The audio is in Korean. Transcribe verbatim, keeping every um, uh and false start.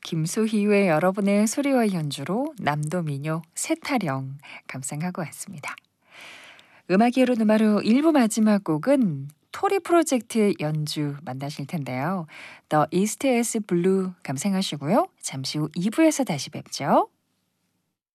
김소희의 여러분의 소리와 연주로 남도 민요 새타령 감상하고 왔습니다. 음악이 흐르는 마루 일 부 마지막 곡은 토리 프로젝트의 연주 만나실 텐데요. The East is Blue 감상하시고요. 잠시 후 이 부에서 다시 뵙죠.